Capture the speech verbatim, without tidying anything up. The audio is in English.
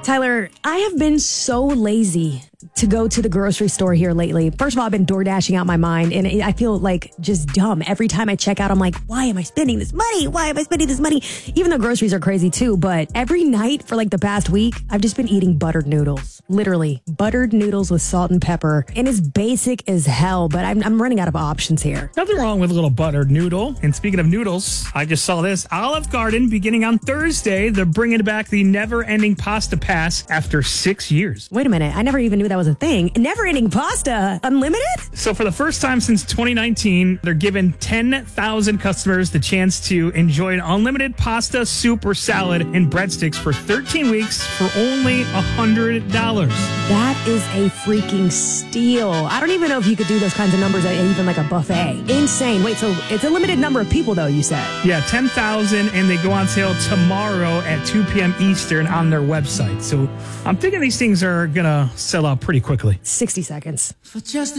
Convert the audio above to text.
Tyler, I have been so lazy to go to the grocery store here lately. First of all, I've been door dashing out my mind, and I feel like just dumb. Every time I check out, I'm like, why am I spending this money? Why am I spending this money? Even though groceries are crazy too, but every night for like the past week, I've just been eating buttered noodles. Literally, buttered noodles with salt and pepper. And it's basic as hell, but I'm, I'm running out of options here. Nothing wrong with a little buttered noodle. And speaking of noodles, I just saw this. Olive Garden, beginning on Thursday, they're bringing back the never-ending pasta pass after six years. Wait a minute. I never even knew that was a thing. Never-ending pasta. Unlimited? So for the first time since twenty nineteen, they're giving ten thousand customers the chance to enjoy an unlimited pasta, soup, or salad and breadsticks for thirteen weeks for only one hundred dollars. That is a freaking steal. I don't even know if you could do those kinds of numbers at even like a buffet. Insane. Wait, so it's a limited number of people though, you said? Yeah, ten thousand, and they go on sale tomorrow at two p.m. Eastern on their website. So I'm thinking these things are going to sell out pretty quickly. sixty seconds. For just